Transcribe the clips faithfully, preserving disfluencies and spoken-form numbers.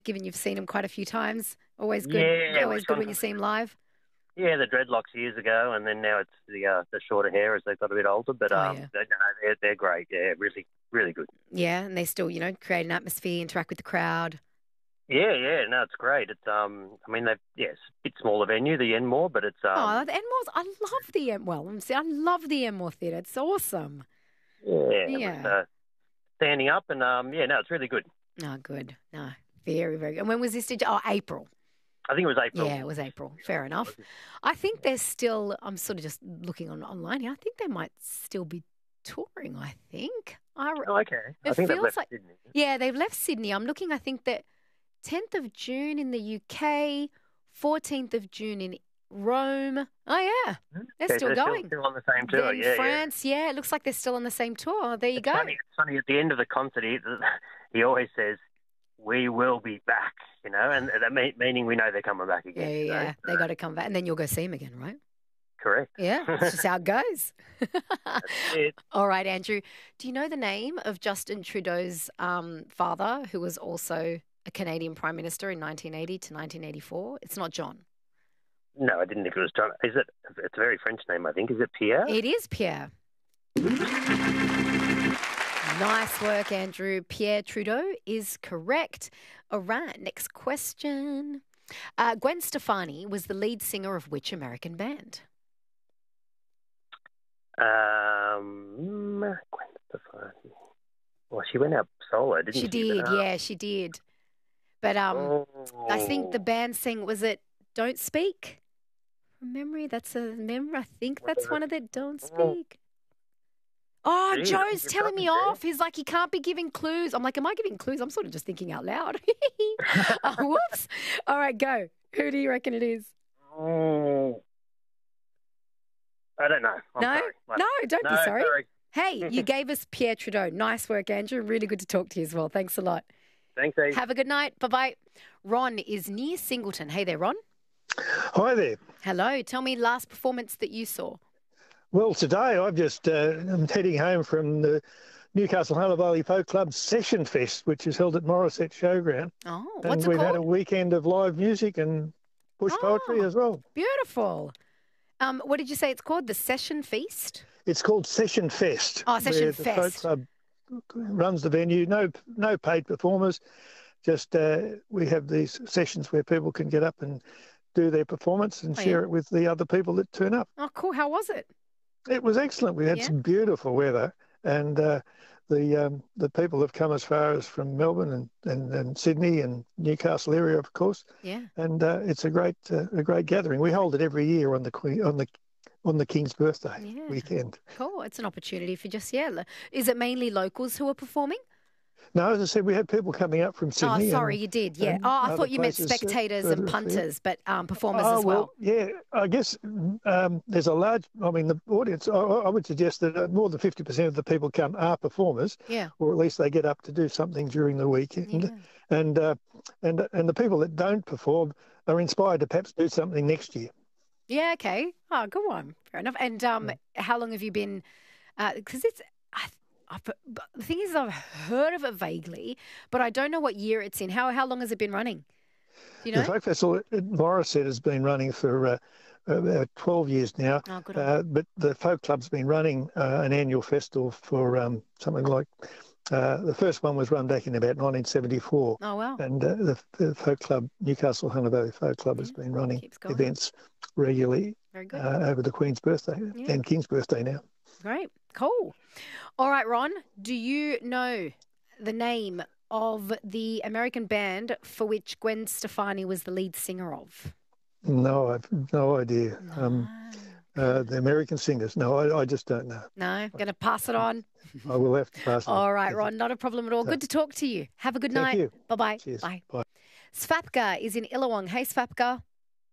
given you've seen him quite a few times. Always good. Yeah, Always we've good gone when you from see him live. Yeah, the dreadlocks years ago, and then now it's the uh, the shorter hair as they've got a bit older. But Oh, um, yeah. they, no, they're they're great. Yeah, really, really good. Yeah, and they still, you know, create an atmosphere, interact with the crowd. Yeah, yeah, no, it's great. It's um, I mean, they yes, a bit smaller venue, the Enmore, but it's Oh, um, the Enmore's, I love the En- well, I'm saying I love the Enmore Theatre. It's awesome. yeah, it was Yeah. uh, standing up, and um, yeah, no, it's really good. Oh, good. No, very, very good. And when was this? Did you, oh, April. I think it was April. Yeah, it was April. Fair enough. I think they're still, I'm sort of just looking on online here. I think they might still be touring, I think. I, Oh, okay. I it think they've feels left like, Sydney. yeah, they've left Sydney. I'm looking, I think that tenth of June in the U K, fourteenth of June in Rome. Oh, yeah. They're Okay, so still they're going. Still, still on the same tour. Then yeah, France, yeah. it looks like they're still on the same tour. There you It's go. funny, it's funny. At the end of the concert, he, he always says, "We will be back," you know, and that mean, meaning we know they're coming back Yeah, again. yeah, you know? yeah. They got to come back. And then you'll go see him again, right? Correct. Yeah, that's just how it goes. That's it. All right, Andrew. Do you know the name of Justin Trudeau's um, father, who was also a Canadian Prime Minister in nineteen eighty to nineteen eighty-four? It's not John. No, I didn't think it was John. Is it? It's a very French name, I think. Is it Pierre? It is Pierre. Nice work, Andrew. Pierre Trudeau is correct. All right, next question. Uh, Gwen Stefani was the lead singer of which American band? Um, Gwen Stefani. Well, she went out solo, didn't she? She did, But, uh, yeah, she did. But um, oh. I think the band sang, was it Don't Speak? From memory, that's a memory. I think that's one of the Don't Speak. Oh, Gee, I Joe's think you're telling me probably off. He's like, he can't be giving clues. I'm like, am I giving clues? I'm sort of just thinking out loud. Oh, whoops. All right, go. Who do you reckon it is? Oh. I don't know. I'm no? sorry. Like, No, don't no, be sorry. sorry. Hey, you gave us Pierre Trudeau. Nice work, Andrew. Really good to talk to you as well. Thanks a lot. Thanks, Eve. Have a good night. Bye-bye. Ron is near Singleton. Hey there, Ron. Hi there. Hello. Tell me last performance that you saw. Well, today I've just uh, I'm heading home from the Newcastle Hunter Valley Folk Club Session Fest, which is held at Morisset Showground. Oh, and what's it we've called? had a weekend of live music and bush Oh, poetry as well. Beautiful. Um, what did you say it's called? The Session Feast? It's called Session Fest. Oh, Session where the Folk Fest. Club runs the venue. No, no paid performers. Just uh, we have these sessions where people can get up and do their performance and Oh, share yeah. it with the other people that turn up. Oh, cool. How was it? It was excellent. We had Yeah. some beautiful weather, and uh, the um, the people have come as far as from Melbourne and, and, and Sydney and Newcastle area, of course. Yeah. And uh, it's a great uh, a great gathering. We hold it every year on the Queen on the on the King's birthday Yeah. weekend. Cool. It's an opportunity for just, yeah. lo- Is it mainly locals who are performing? No, as I said, we had people coming up from Sydney. Oh, sorry, and, you did. Yeah. and Oh, I other thought you meant places, uh, spectators further and afield. punters, but um, performers Oh, as well. yeah, I guess um, there's a large, I mean, the audience, I, I would suggest that uh, more than fifty percent of the people come are performers, Yeah. or at least they get up to do something during the weekend. Yeah. And, uh, and, and the people that don't perform are inspired to perhaps do something next year. Yeah, okay. Oh, good one. Fair enough. And um, how long have you been, because it's, I, I, but the thing is I've heard of it vaguely, but I don't know what year it's in. How how long has it been running? Do you know? The Folk Festival at Morisset has been running for uh, about twelve years now, Oh, good on uh, but the Folk Club's been running uh, an annual festival for um, something like, uh, the first one was run back in about nineteen seventy-four. Oh, wow. And uh, the, the Folk Club, Newcastle Hunter Valley Folk Club, has Yeah, been running keeps going. events regularly Very good. uh, over the Queen's birthday Yeah. and King's birthday now. Great. Cool. All right, Ron, do you know the name of the American band for which Gwen Stefani was the lead singer of? No, I've no idea. Um, uh, the American singers, no, I, I just don't know. No, going to pass it on. I will have to pass it on. All right, Thank Ron, not a problem at all. Good to talk to you. Have a good Thank night. you. Bye-bye. Cheers. Bye. Bye. Svapka is in Illawong. Hey, Svapka.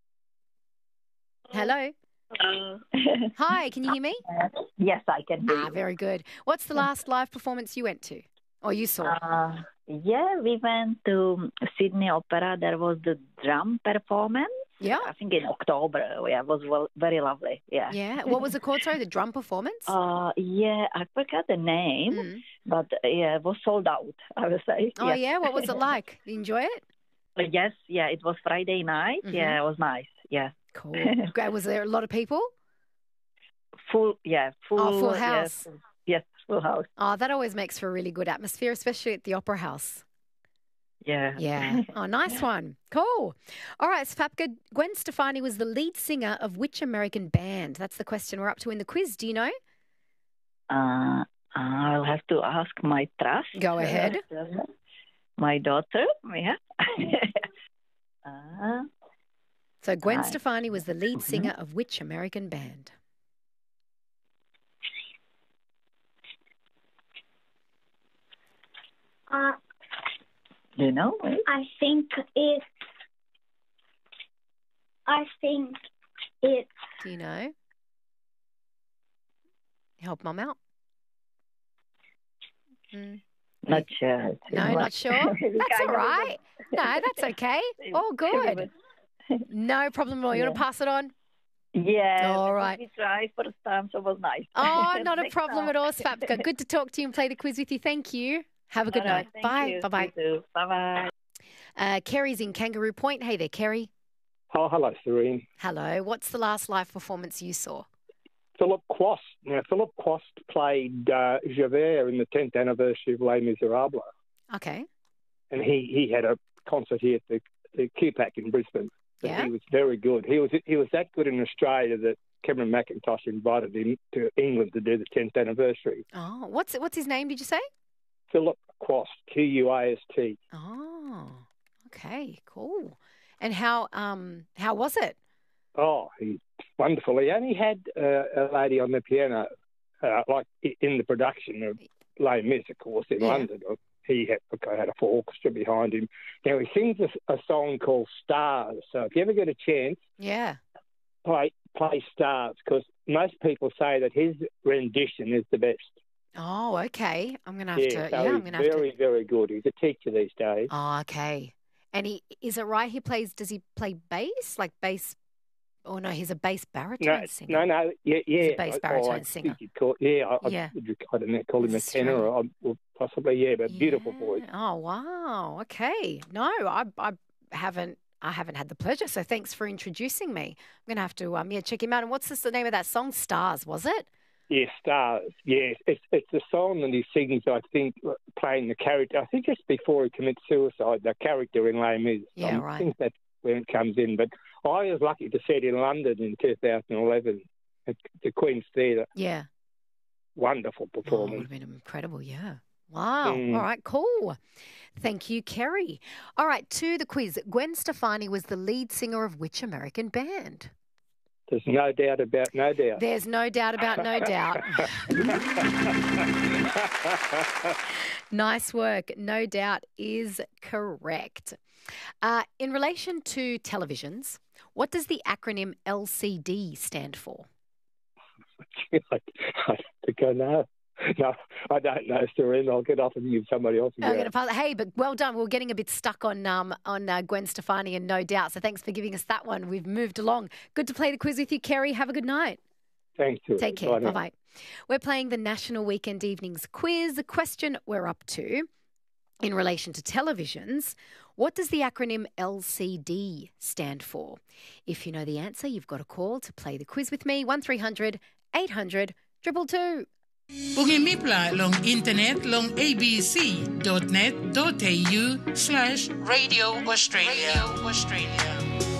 Hello. Uh, Hi, can you hear me? yes, I can hear Ah, you. very good. What's the last live performance you went to or you saw? Uh, yeah, we went to Sydney Opera. There was the drum performance. Yeah. I think in October. Yeah, it was well, very lovely. Yeah. Yeah. What was it called? Sorry, the drum performance? Uh, yeah, I forgot the name, Mm. but uh, yeah, it was sold out, I would say. Oh, Yes. yeah? What was it like? Did you enjoy it? Uh, yes, yeah, it was Friday night. Mm-hmm. Yeah, it was nice. Yeah. Cool. Great. Was there a lot of people? Full, yeah, full. Oh, full Yes, house. full- yes, full house. Oh, that always makes for a really good atmosphere, especially at the Opera House. Yeah. Yeah. Oh, nice one. Cool. All right, Svapka, Gwen Stefani was the lead singer of which American band? That's the question we're up to in the quiz. Do you know? Uh, I'll have to ask my trust. Go ahead. Uh, my daughter, yeah. uh, So Gwen I- Stefani was the lead singer of which American band? Uh, do you know? I think it's. I think it's. Do you know? Help Mum out. Mm. Not sure. No, not sure. That's all right. No, that's okay. All good. No problem at all. You want to pass it on? Yeah. All right. We tried first time, so it was nice. Oh, not a Next problem time. at all, Svapka. Good to talk to you and play the quiz with you. Thank you. Have a good All right, night. thank Bye. you. Bye-bye. You too. Bye-bye. Uh, Kerry's in Kangaroo Point. Hey there, Kerry. Oh, hello, Serene. Hello. What's the last live performance you saw? Philip Quast. Now, Philip Quast played uh, Javert in the tenth anniversary of Les Miserables, Okay. and he, he had a concert here at the, the Q PAC in Brisbane. And Yeah. He was very good. He was he was that good in Australia that Cameron McIntosh invited him to England to do the tenth anniversary. Oh, what's what's his name, did you say? Philip Quast, Q U A S T. Oh, okay, cool. And how um how was it? Oh, he's wonderful. He only had uh, a lady on the piano, uh, like i- in the production of Les Mis, of course, in Yeah. London. He had, okay, had a full orchestra behind him. Now, he sings a, a song called Stars. So if you ever get a chance, Yeah. play play Stars, because most people say that his rendition is the best. Oh, okay. I'm gonna have yeah, to. so Yeah, I'm he's gonna have very, to. very good. He's a teacher these days. Oh, okay. And he is it right? He plays. Does he play bass? Like bass? Oh no, he's a bass baritone No, singer. no, no, yeah, yeah. bass I- baritone oh, I singer. think you'd call, yeah, I, Yeah. I, I don't know, call him a He's tenor or, Australian. or possibly, yeah, but beautiful Yeah. voice. Oh wow. Okay. No, I I haven't. I haven't had the pleasure. So thanks for introducing me. I'm gonna have to um yeah check him out. And what's this, the name of that song? Stars, was it? Yeah, Stars. Yeah, it's it's a song that he sings. I think playing the character. I think it's before he commits suicide. The character in Les Mis. Yeah, I right. think that's when it comes in. But I was lucky to see it in London in two thousand eleven at the Queen's Theatre. Yeah. Wonderful Oh, would performance. have been incredible. Yeah. Wow. Mm. All right. Cool. Thank you, Kerry. All right. To the quiz. Gwen Stefani was the lead singer of which American band? There's no doubt about no doubt. There's no doubt about no doubt. Nice work. No doubt is correct. Uh, in relation to televisions, what does the acronym L C D stand for? I, I don't think I know. No, I don't know, Serene. I'll get off and give somebody else a I'm go. going to pass. Hey, but well done. We We're getting a bit stuck on um, on uh, Gwen Stefani and No Doubt. So thanks for giving us that one. We've moved along. Good to play the quiz with you, Kerry. Have a good night. Thanks, Serene. Take care. Bye Bye now. bye. We're playing the National Weekend Evenings quiz. The question we're up to in relation to televisions, what does the acronym L C D stand for? If you know the answer, you've got a call to play the quiz with me. one three hundred eight hundred two two two. Kung imipla long internet long abc.net.au slash Radio Australia. Radio Australia.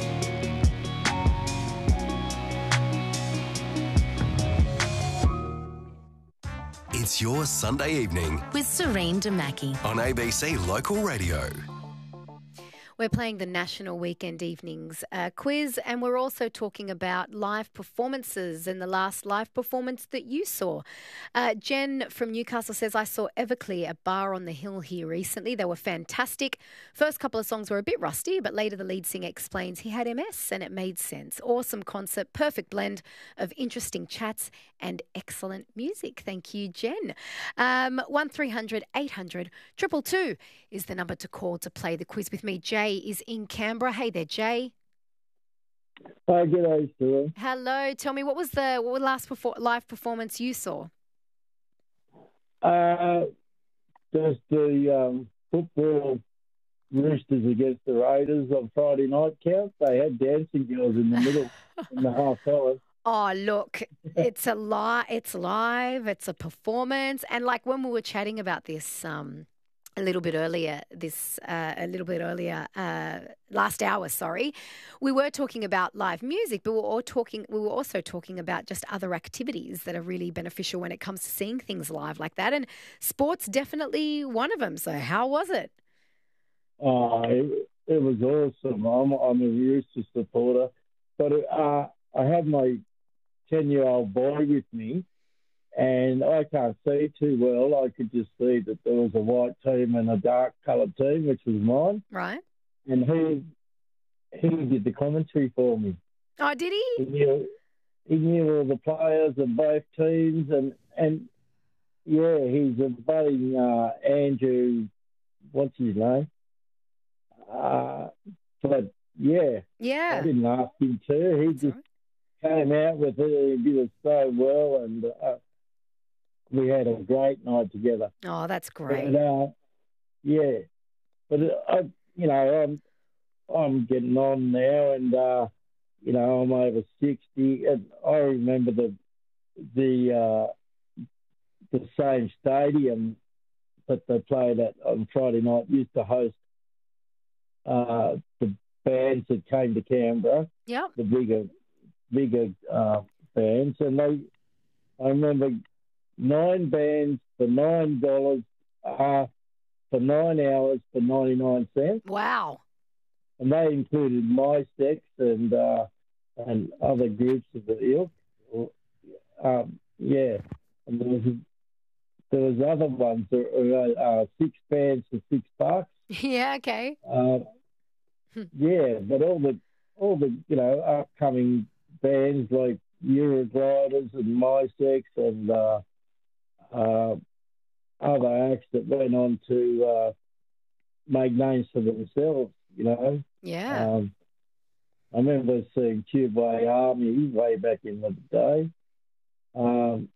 It's your Sunday evening with Serene Demaki. on A B C Local Radio. We're playing the National Weekend Evenings uh, quiz, and we're also talking about live performances and the last live performance that you saw. Uh, Jen from Newcastle says, I saw Everclear at Bar on the Hill here recently. They were fantastic. First couple of songs were a bit rusty, but later the lead singer explains he had M S and it made sense. Awesome concert, perfect blend of interesting chats and excellent music. Thank you, Jen. Um, one three hundred eight hundred two two two is the number to call to play the quiz with me. Jay is in Canberra. Hey there, Jay. Hi, g'day, Stuart. Hello. Tell me, what was the what was the last perfor- live performance you saw? Uh, there's the um, football Roosters against the Raiders on Friday night count. They had dancing girls in the middle in the half time. Oh, look, it's a li- it's live, it's a performance. And like when we were chatting about this um, a little bit earlier, this uh, a little bit earlier, uh, last hour, sorry, we were talking about live music, but we were all talking, we were also talking about just other activities that are really beneficial when it comes to seeing things live like that. And sport's definitely one of them. So how was it? Oh, it, it was awesome. I'm, I'm a Roosters supporter, but uh, I had my ten-year-old boy with me, and I can't see too well. I could just see that there was a white team and a dark-coloured team, which was mine. Right. And he he did the commentary for me. Oh, did he? He knew, he knew all the players of both teams, and, and yeah, he's a budding uh, Andrew, what's his name? Uh, but, yeah. Yeah. I didn't ask him to. He That's just right. came out with it. He did it so well, and uh, we had a great night together. Oh, that's great. But, uh, yeah. But, uh, I, you know, I'm, I'm getting on now, and, uh, you know, I'm over sixty. And I remember the the uh, the same stadium that they played at on Friday night used to host uh, the bands that came to Canberra. Yep. The bigger bigger uh, bands, and they. I remember nine bands for nine dollars uh, for nine hours for ninety nine cents. Wow. And they included My Sex and uh, and other groups of the ilk. Um, yeah, and there was there was other ones. There were uh, six bands for six bucks. Yeah. Okay. Uh, yeah, but all the all the you know upcoming bands like Eurogliders and My Sex and uh, uh, other acts that went on to uh, make names for themselves. You know. Yeah. Um, I remember seeing Tubeway Army way back in the day. Um,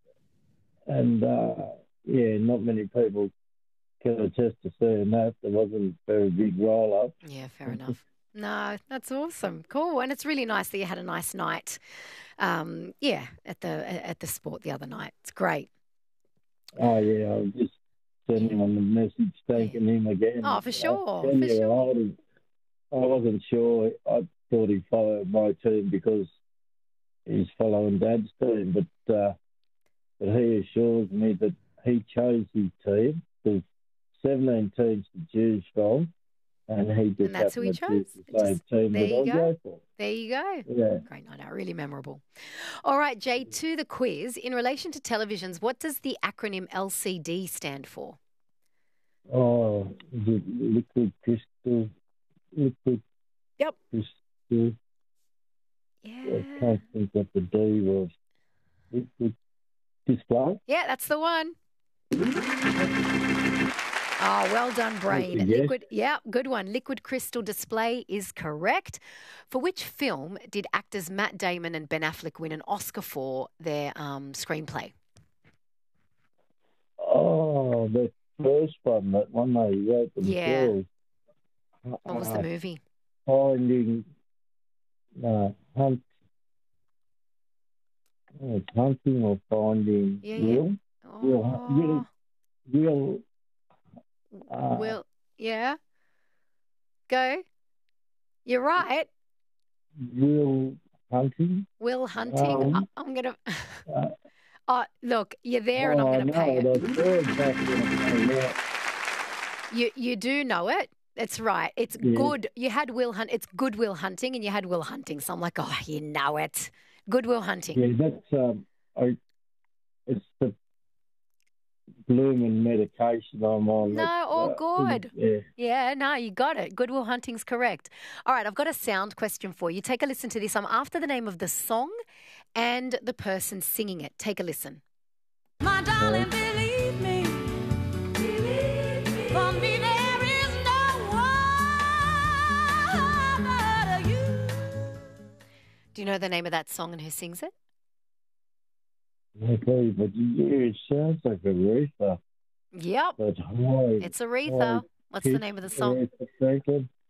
and, uh, yeah, not many people can attest to seeing that. There wasn't a very big roll-up. Yeah, fair enough. No, that's awesome. Cool. And it's really nice that you had a nice night, um, yeah, at the at the sport the other night. It's great. Oh, yeah, I was just sending him a message thanking him again. Oh, for sure, Uh, for sure. I wasn't sure. I thought he followed my team because he's following Dad's team, but uh, but he assures me that he chose his team. There's seventeen teams to choose from, and he just And that's who he happened to chose. choose the same Just- team there that you I'll go. go for. There you go. Yeah. Great night out. Really memorable. All right, Jay, to the quiz. In relation to televisions, what does the acronym L C D stand for? Oh, is it liquid crystal? Liquid Yep. crystal. Yeah. I can't think what the D was. Liquid display. Yeah, that's the one. Oh, well done, brain. Thank you, yes. Liquid, yeah, good one. Liquid crystal display is correct. For which film did actors Matt Damon and Ben Affleck win an Oscar for their um, screenplay? Oh, the first one, that one they wrote Yeah. themselves. What was Uh, the movie? Finding, no, hunt. Oh, it's hunting or finding. Yeah, yeah. Will. Will. Oh, Will. Will. Uh, Will, yeah. Go. You're right. Will hunting. Will Hunting. Um, I- I'm going to. Uh, Oh, look, you're there and I'm oh, going to no, pay it. the third back when it came out. You you do know it. It's right. It's Yeah. good. You had Will Hunt. It's Good Will Hunting, and you had Will Hunting. So I'm like, oh, you know it. Good Will Hunting. Yeah, that's um, I. It's the blooming medication I'm on. No, That's, all uh, good. Yeah. Yeah, no, you got it. Good Will Hunting's correct. All right, I've got a sound question for you. Take a listen to this. I'm after the name of the song and the person singing it. Take a listen. My darling, believe me. Believe me. For me, there is no one but you. Do you know the name of that song and who sings it? Okay, but yeah, it sounds like Aretha. Yep. But high, It's Aretha. high, What's the name of the song? Aretha Franklin.